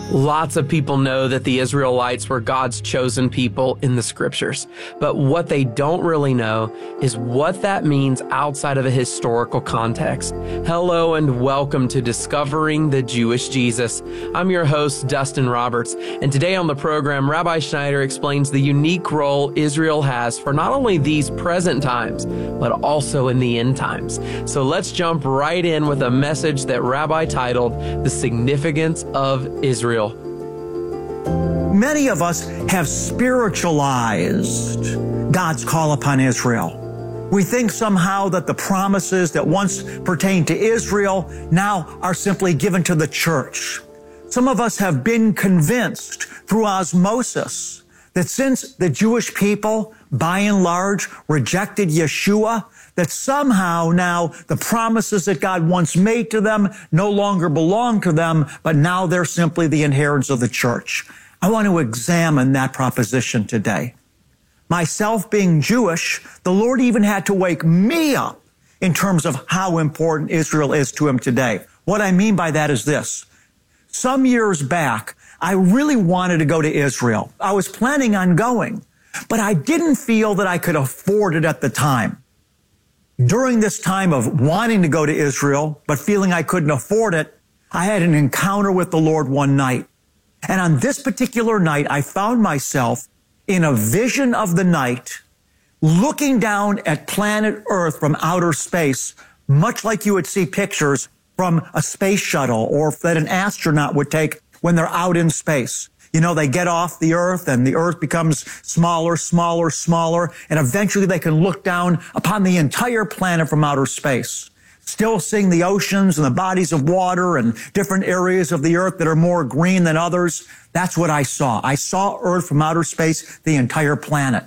Lots of people know that the Israelites were God's chosen people in the scriptures, but what they don't really know is what that means outside of a historical context. Hello and welcome to Discovering the Jewish Jesus. I'm your host, Dustin Roberts, and today on the program, Rabbi Schneider explains the unique role Israel has for not only these present times, but also in the end times. So let's jump right in with a message that Rabbi titled The Significance of Israel. Many of us have spiritualized God's call upon Israel. We think somehow that the promises that once pertained to Israel now are simply given to the church. Some of us have been convinced through osmosis that since the Jewish people, by and large, rejected Yeshua, that somehow now the promises that God once made to them no longer belong to them, but now they're simply the inheritance of the church. I want to examine that proposition today. Myself being Jewish, the Lord even had to wake me up in terms of how important Israel is to him today. What I mean by that is this. Some years back, I really wanted to go to Israel. I was planning on going, but I didn't feel that I could afford it at the time. During this time of wanting to go to Israel, but feeling I couldn't afford it, I had an encounter with the Lord one night. And on this particular night, I found myself in a vision of the night, looking down at planet Earth from outer space, much like you would see pictures from a space shuttle or that an astronaut would take when they're out in space. You know, they get off the Earth and the Earth becomes smaller, smaller, smaller, and eventually they can look down upon the entire planet from outer space, still seeing the oceans and the bodies of water and different areas of the Earth that are more green than others. That's what I saw. I saw Earth from outer space, the entire planet.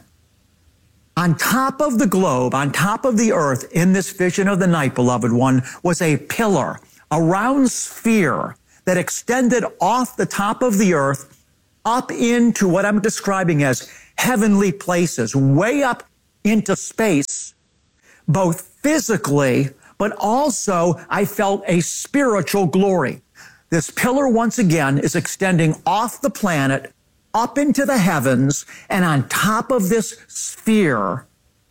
On top of the globe, on top of the Earth, in this vision of the night, beloved one, was a pillar, a round sphere that extended off the top of the Earth up into what I'm describing as heavenly places, way up into space, both physically, but also I felt a spiritual glory. This pillar, once again, is extending off the planet, up into the heavens, and on top of this sphere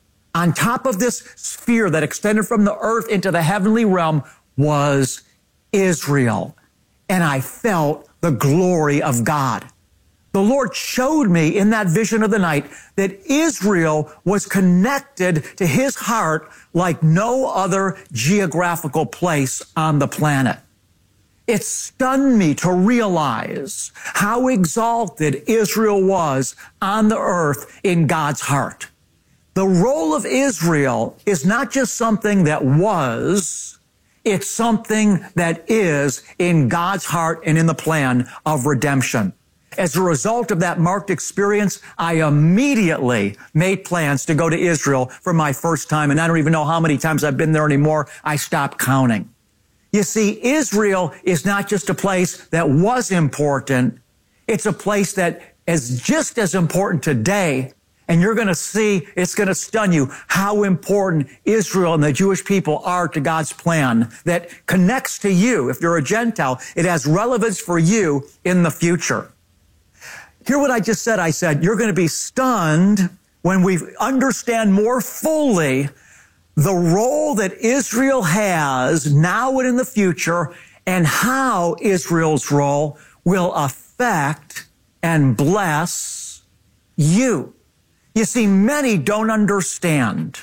that extended from the earth into the heavenly realm was Israel. And I felt the glory of God. The Lord showed me in that vision of the night that Israel was connected to his heart like no other geographical place on the planet. It stunned me to realize how exalted Israel was on the earth in God's heart. The role of Israel is not just something that was, it's something that is in God's heart and in the plan of redemption. As a result of that marked experience, I immediately made plans to go to Israel for my first time. And I don't even know how many times I've been there anymore. I stopped counting. You see, Israel is not just a place that was important. It's a place that is just as important today. And you're going to see, it's going to stun you how important Israel and the Jewish people are to God's plan that connects to you. If you're a Gentile, it has relevance for you in the future. Hear what I just said. I said, you're going to be stunned when we understand more fully the role that Israel has now and in the future and how Israel's role will affect and bless you. You see, many don't understand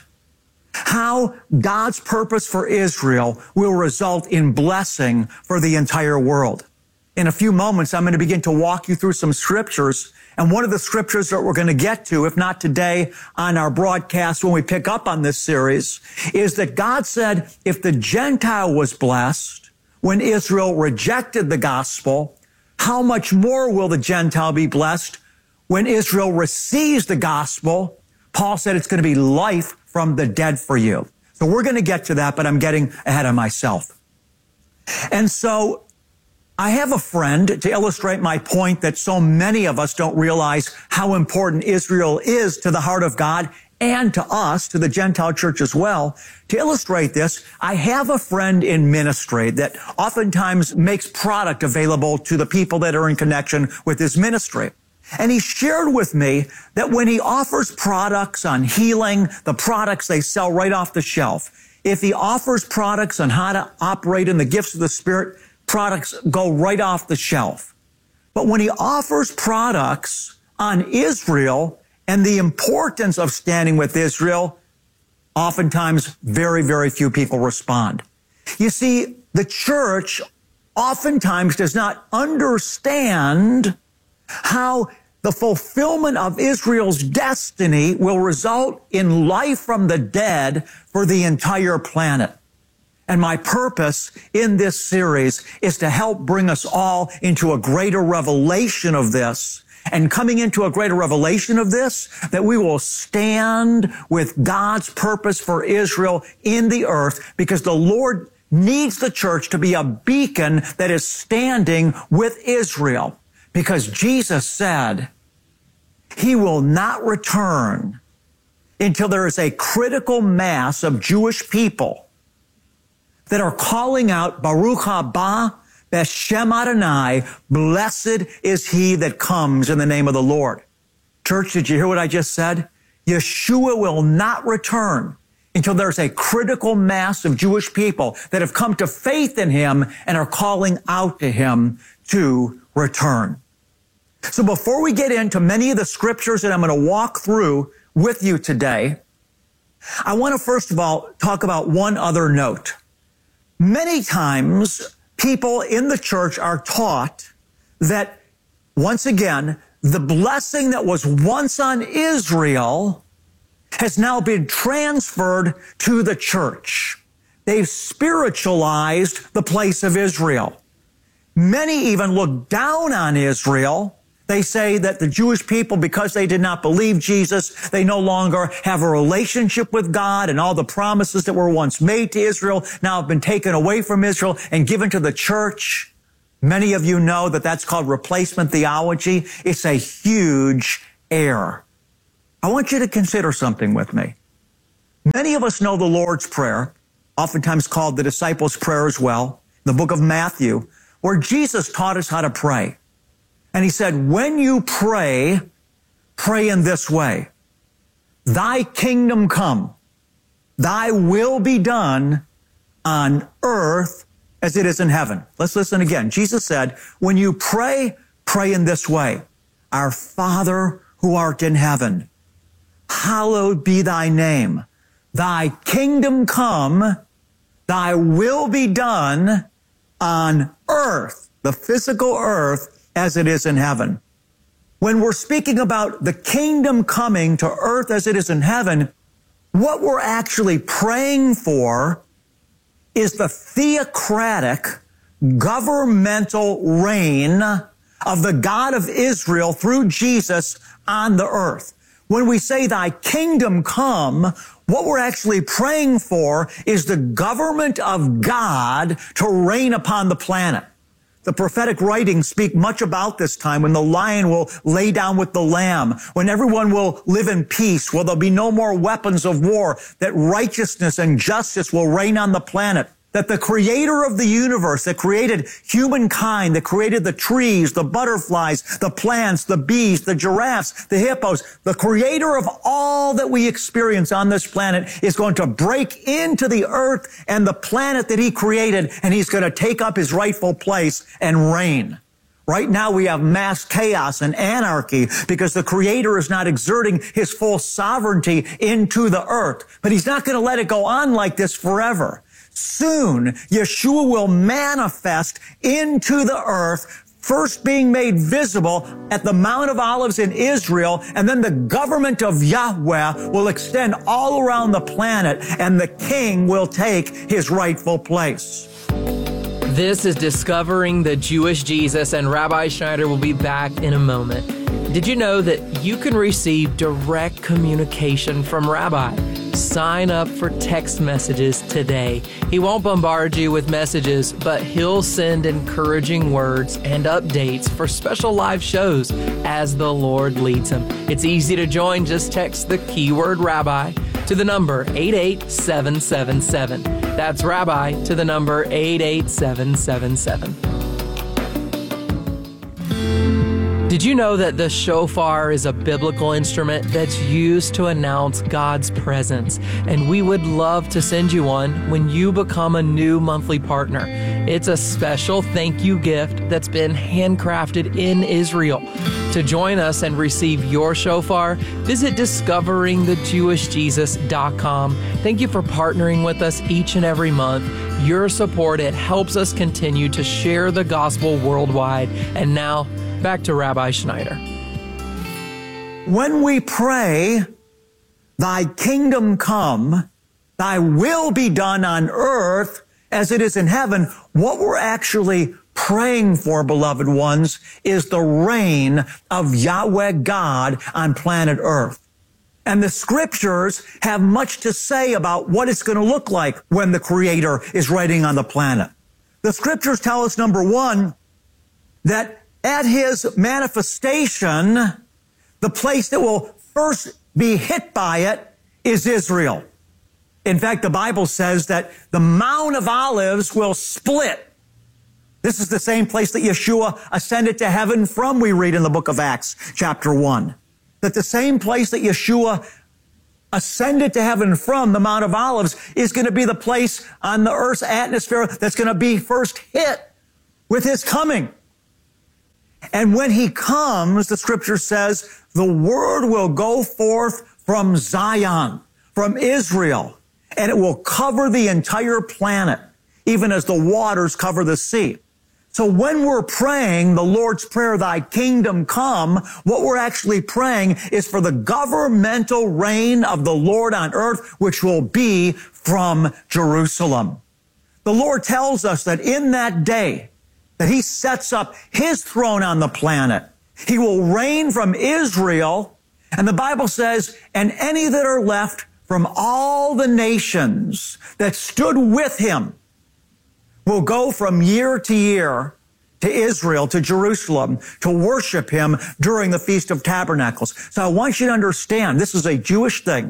how God's purpose for Israel will result in blessing for the entire world. In a few moments, I'm going to begin to walk you through some scriptures. And one of the scriptures that we're going to get to, if not today on our broadcast when we pick up on this series, is that God said if the Gentile was blessed when Israel rejected the gospel, how much more will the Gentile be blessed when Israel receives the gospel? Paul said it's going to be life from the dead for you. So we're going to get to that, but I'm getting ahead of myself. And so I have a friend to illustrate my point that so many of us don't realize how important Israel is to the heart of God and to us, to the Gentile church as well. To illustrate this, I have a friend in ministry that oftentimes makes product available to the people that are in connection with his ministry. And he shared with me that when he offers products on healing, the products they sell right off the shelf, if he offers products on how to operate in the gifts of the Spirit, products go right off the shelf. But when he offers products on Israel and the importance of standing with Israel, oftentimes very, very few people respond. You see, the church oftentimes does not understand how the fulfillment of Israel's destiny will result in life from the dead for the entire planet. And my purpose in this series is to help bring us all into a greater revelation of this. And coming into a greater revelation of this, that we will stand with God's purpose for Israel in the earth, because the Lord needs the church to be a beacon that is standing with Israel. Because Jesus said he will not return until there is a critical mass of Jewish people that are calling out, Baruch haba b'shem Adonai, blessed is he that comes in the name of the Lord. Church, did you hear what I just said? Yeshua will not return until there's a critical mass of Jewish people that have come to faith in him and are calling out to him to return. So before we get into many of the scriptures that I'm going to walk through with you today, I want to first of all talk about one other note. Many times people in the church are taught that, once again, the blessing that was once on Israel has now been transferred to the church. They've spiritualized the place of Israel. Many even look down on Israel. They say that the Jewish people, because they did not believe Jesus, they no longer have a relationship with God, and all the promises that were once made to Israel now have been taken away from Israel and given to the church. Many of you know that that's called replacement theology. It's a huge error. I want you to consider something with me. Many of us know the Lord's Prayer, oftentimes called the disciples' prayer as well, the book of Matthew, where Jesus taught us how to pray. And he said, when you pray, pray in this way. Thy kingdom come, thy will be done on earth as it is in heaven. Let's listen again. Jesus said, when you pray, pray in this way. Our Father who art in heaven, hallowed be thy name. Thy kingdom come, thy will be done on earth, the physical earth, as it is in heaven. When we're speaking about the kingdom coming to earth as it is in heaven, what we're actually praying for is the theocratic, governmental reign of the God of Israel through Jesus on the earth. When we say thy kingdom come, what we're actually praying for is the government of God to reign upon the planet. The prophetic writings speak much about this time when the lion will lay down with the lamb, when everyone will live in peace, where there'll be no more weapons of war, that righteousness and justice will reign on the planet, that the creator of the universe, that created humankind, that created the trees, the butterflies, the plants, the bees, the giraffes, the hippos, the creator of all that we experience on this planet is going to break into the earth and the planet that he created, and he's going to take up his rightful place and reign. Right now we have mass chaos and anarchy because the Creator is not exerting his full sovereignty into the earth. But he's not going to let it go on like this forever. Soon, Yeshua will manifest into the earth, first being made visible at the Mount of Olives in Israel, and then the government of Yahweh will extend all around the planet, and the king will take his rightful place. This is Discovering the Jewish Jesus, and Rabbi Schneider will be back in a moment. Did you know that you can receive direct communication from Rabbi? sign up for text messages today. He won't bombard you with messages, but he'll send encouraging words and updates for special live shows as the Lord leads him. It's easy to join. Just text the keyword Rabbi to the number 88777. That's Rabbi to the number 88777. Did you know that the shofar is a biblical instrument that's used to announce God's presence? And we would love to send you one when you become a new monthly partner. It's a special thank you gift that's been handcrafted in Israel. To join us and receive your shofar, visit discoveringthejewishjesus.com. Thank you for partnering with us each and every month. Your support, it helps us continue to share the gospel worldwide. And now, back to Rabbi Schneider. When we pray, thy kingdom come, thy will be done on earth as it is in heaven, what we're actually praying for, beloved ones, is the reign of Yahweh God on planet earth. And the scriptures have much to say about what it's going to look like when the Creator is reigning on the planet. The scriptures tell us, number one, that at his manifestation, the place that will first be hit by it is Israel. In fact, the Bible says that the Mount of Olives will split. This is the same place that Yeshua ascended to heaven from, we read in the book of Acts, chapter 1. That the same place that Yeshua ascended to heaven from, the Mount of Olives, is going to be the place on the earth's atmosphere that's going to be first hit with his coming. And when he comes, the scripture says, the word will go forth from Zion, from Israel, and it will cover the entire planet, even as the waters cover the sea. So when we're praying the Lord's Prayer, thy kingdom come, what we're actually praying is for the governmental reign of the Lord on earth, which will be from Jerusalem. The Lord tells us that in that day, that he sets up his throne on the planet. He will reign from Israel. And the Bible says, and any that are left from all the nations that stood with him will go from year to year to Israel, to Jerusalem, to worship him during the Feast of Tabernacles. So I want you to understand, this is a Jewish thing.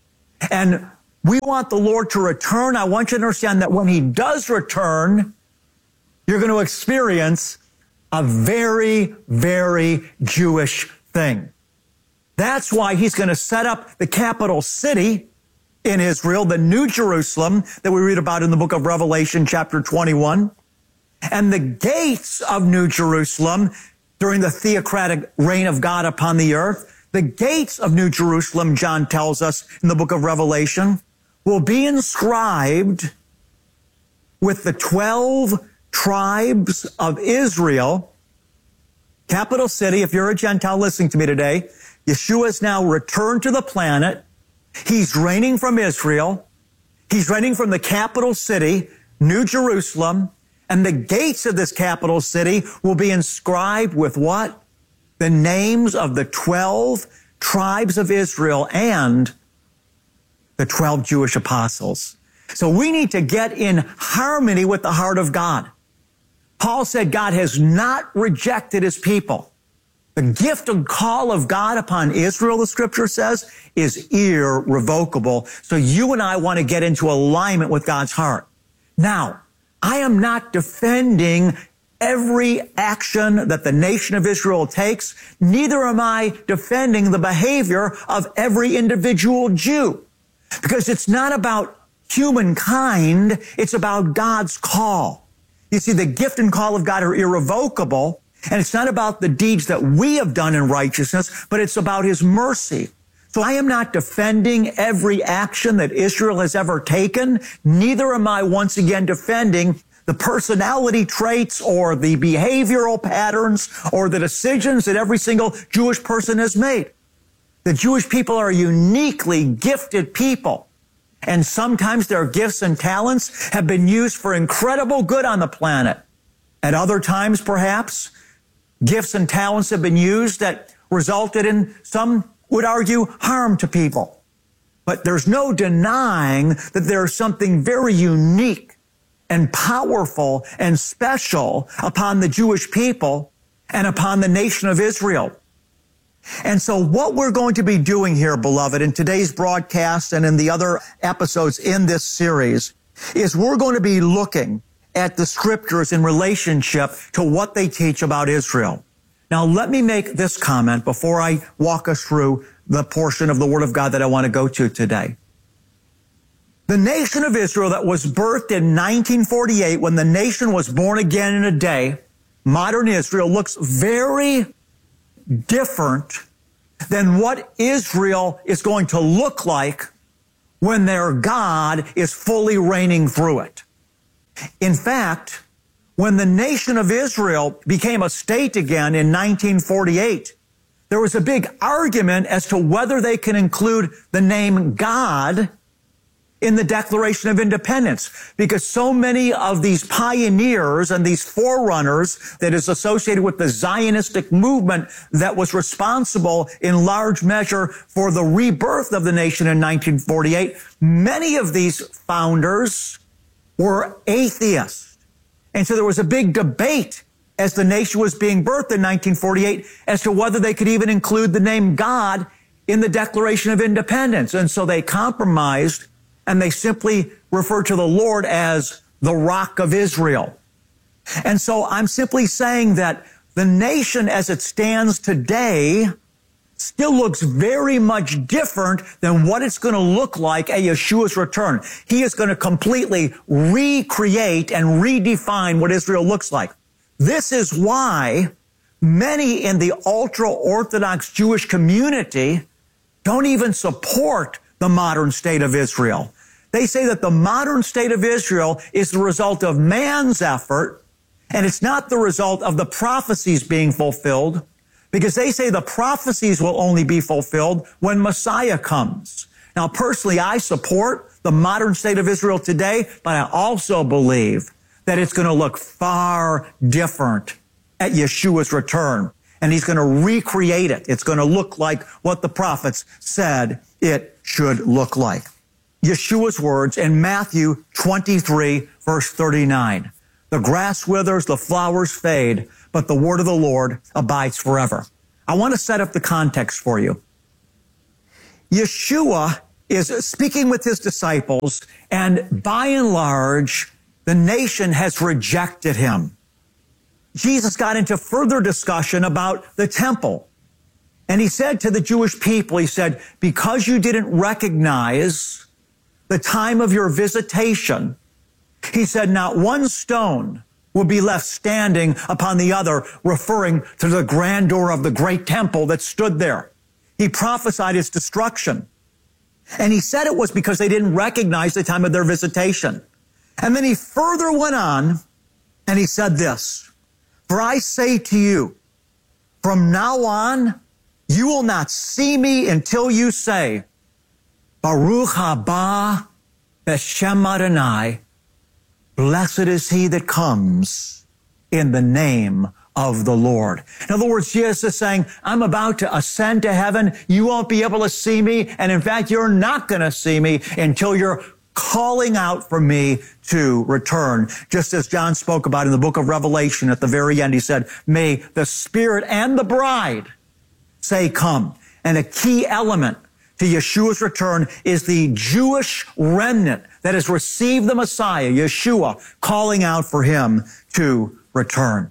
And we want the Lord to return. I want you to understand that when he does return, you're going to experience a very, very Jewish thing. That's why he's going to set up the capital city in Israel, the New Jerusalem that we read about in the book of Revelation, chapter 21. And the gates of New Jerusalem during the theocratic reign of God upon the earth, the gates of New Jerusalem, John tells us in the book of Revelation, will be inscribed with the 12 tribes of Israel. Capital city, if you're a Gentile listening to me today, Yeshua has now returned to the planet. He's reigning from Israel. He's reigning from the capital city, New Jerusalem. And the gates of this capital city will be inscribed with what? The names of the 12 tribes of Israel and the 12 Jewish apostles. So we need to get in harmony with the heart of God. Paul said God has not rejected his people. The gift and call of God upon Israel, the scripture says, is irrevocable. So you and I want to get into alignment with God's heart. Now, I am not defending every action that the nation of Israel takes. Neither am I defending the behavior of every individual Jew. Because it's not about humankind, it's about God's call. You see, the gift and call of God are irrevocable, and it's not about the deeds that we have done in righteousness, but it's about his mercy. So I am not defending every action that Israel has ever taken. Neither am I once again defending the personality traits or the behavioral patterns or the decisions that every single Jewish person has made. The Jewish people are uniquely gifted people. And sometimes their gifts and talents have been used for incredible good on the planet. At other times, perhaps, gifts and talents have been used that resulted in, some would argue, harm to people. But there's no denying that there's something very unique and powerful and special upon the Jewish people and upon the nation of Israel. And so what we're going to be doing here, beloved, in today's broadcast and in the other episodes in this series, is we're going to be looking at the scriptures in relationship to what they teach about Israel. Now, let me make this comment before I walk us through the portion of the Word of God that I want to go to today. The nation of Israel that was birthed in 1948, when the nation was born again in a day, modern Israel looks very different than what Israel is going to look like when their God is fully reigning through it. In fact, when the nation of Israel became a state again in 1948, there was a big argument as to whether they can include the name God in the Declaration of Independence, because so many of these pioneers and these forerunners that is associated with the Zionistic movement that was responsible in large measure for the rebirth of the nation in 1948, many of these founders were atheists. And so there was a big debate as the nation was being birthed in 1948 as to whether they could even include the name God in the Declaration of Independence. And so they compromised and they simply referred to the Lord as the Rock of Israel. And so I'm simply saying that the nation as it stands today still looks very much different than what it's going to look like at Yeshua's return. He is going to completely recreate and redefine what Israel looks like. This is why many in the ultra-Orthodox Jewish community don't even support the modern state of Israel. They say that the modern state of Israel is the result of man's effort, and it's not the result of the prophecies being fulfilled, because they say the prophecies will only be fulfilled when Messiah comes. Now, personally, I support the modern state of Israel today, but I also believe that it's going to look far different at Yeshua's return, and he's going to recreate it. It's going to look like what the prophets said it should look like. Yeshua's words in Matthew 23, verse 39. The grass withers, the flowers fade, but the word of the Lord abides forever. I want to set up the context for you. Yeshua is speaking with his disciples, and by and large, the nation has rejected him. Jesus got into further discussion about the temple. And he said to the Jewish people, he said, because you didn't recognize the time of your visitation, he said, not one stone will be left standing upon the other, referring to the grandeur of the great temple that stood there. He prophesied its destruction. And he said it was because they didn't recognize the time of their visitation. And then he further went on and he said this, for I say to you, from now on, you will not see me until you say, Baruch haba b'shem Adonai, blessed is he that comes in the name of the Lord. In other words, Jesus is saying, I'm about to ascend to heaven. You won't be able to see me. And in fact, you're not going to see me until you're calling out for me to return. Just as John spoke about in the book of Revelation at the very end, he said, may the Spirit and the bride say, come. And a key element to Yeshua's return is the Jewish remnant that has received the Messiah, Yeshua, calling out for him to return.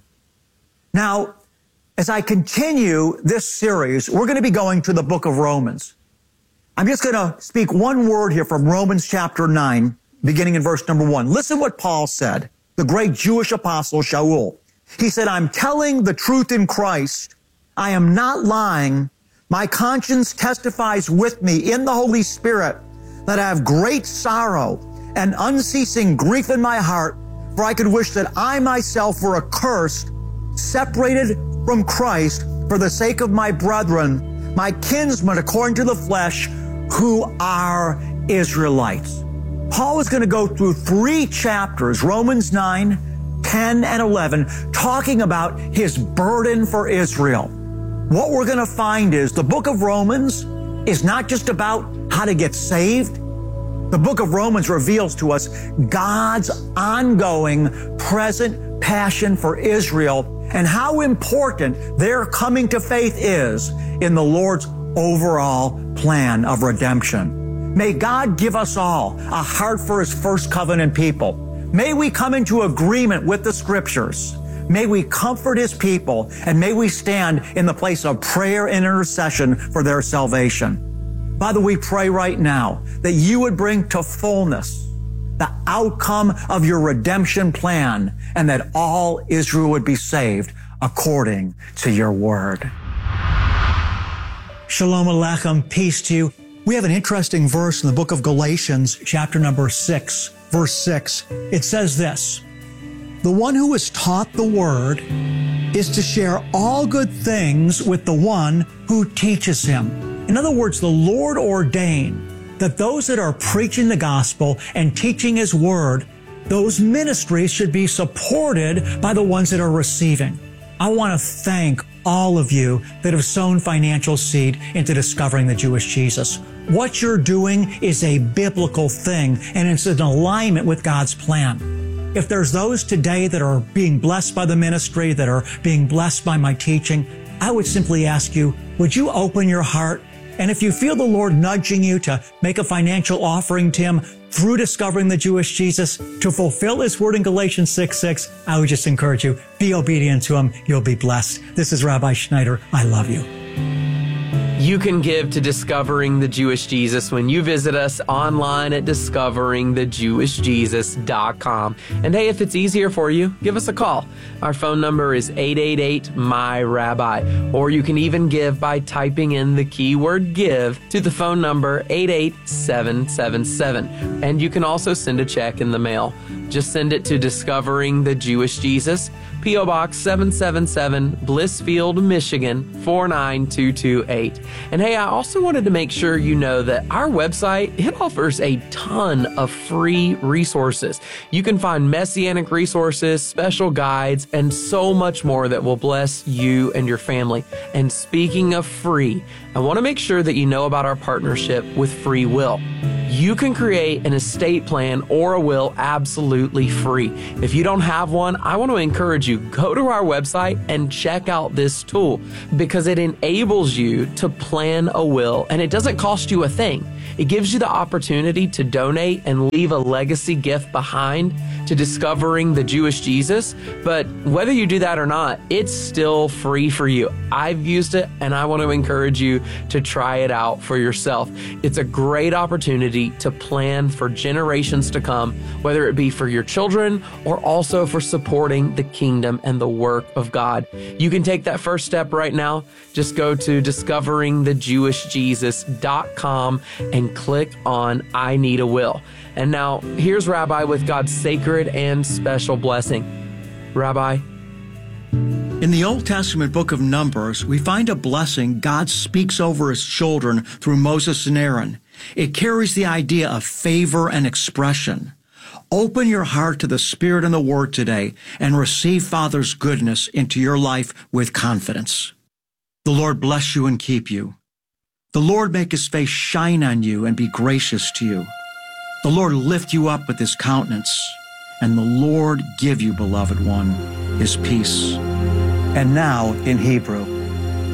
Now, as I continue this series, we're going to be going to the book of Romans. I'm just going to speak one word here from Romans chapter 9, beginning in verse number 1. Listen what Paul said, the great Jewish apostle Shaul. He said, I'm telling the truth in Christ. I am not lying. My conscience testifies with me in the Holy Spirit that I have great sorrow and unceasing grief in my heart, for I could wish that I myself were accursed, separated from Christ for the sake of my brethren, my kinsmen according to the flesh, who are Israelites. Paul is going to go through 3 chapters, Romans 9, 10, and 11, talking about his burden for Israel. What we're going to find is the book of Romans is not just about how to get saved? The book of Romans reveals to us God's ongoing, present passion for Israel and how important their coming to faith is in the Lord's overall plan of redemption. May God give us all a heart for His first covenant people. May we come into agreement with the Scriptures. May we comfort His people, and may we stand in the place of prayer and intercession for their salvation. Father, we pray right now that You would bring to fullness the outcome of Your redemption plan, and that all Israel would be saved according to Your word. Shalom Aleichem, peace to you. We have an interesting verse in the book of Galatians, chapter number 6, verse 6. It says this: "The one who is taught the word is to share all good things with the one who teaches him." In other words, the Lord ordained that those that are preaching the gospel and teaching His word, those ministries should be supported by the ones that are receiving. I want to thank all of you that have sown financial seed into discovering the Jewish Jesus. What you're doing is a biblical thing, and it's in alignment with God's plan. If there's those today that are being blessed by the ministry, that are being blessed by my teaching, I would simply ask you, would you open your heart? And if you feel the Lord nudging you to make a financial offering to Him through discovering the Jewish Jesus to fulfill His word in Galatians 6:6, I would just encourage you, be obedient to Him. You'll be blessed. This is Rabbi Schneider. I love you. You can give to Discovering the Jewish Jesus when you visit us online at discoveringthejewishjesus.com. And hey, if it's easier for you, give us a call. Our phone number is 888-MY-RABBI, or you can even give by typing in the keyword give to the phone number 88777. And you can also send a check in the mail. Just send it to Discovering the Jewish Jesus, P.O. Box 777, Blissfield, Michigan 49228. And hey, I also wanted to make sure you know that our website, it offers a ton of free resources. You can find messianic resources, special guides, and so much more that will bless you and your family. And speaking of free, I want to make sure that you know about our partnership with Free Will. You can create an estate plan or a will absolutely free. If you don't have one, I want to encourage you, go to our website and check out this tool because it enables you to plan a will and it doesn't cost you a thing. It gives you the opportunity to donate and leave a legacy gift behind to Discovering the Jewish Jesus. But whether you do that or not, it's still free for you. I've used it and I want to encourage you to try it out for yourself. It's a great opportunity to plan for generations to come, whether it be for your children or also for supporting the kingdom and the work of God. You can take that first step right now. Just go to discoveringthejewishjesus.com and click on I Need a Will. And now here's Rabbi with God's sacred and special blessing. Rabbi. In the Old Testament book of Numbers, we find a blessing God speaks over His children through Moses and Aaron. It carries the idea of favor and expression. Open your heart to the Spirit and the Word today and receive Father's goodness into your life with confidence. The Lord bless you and keep you. The Lord make His face shine on you and be gracious to you. The Lord lift you up with His countenance, and the Lord give you, beloved one, His peace. And now in Hebrew.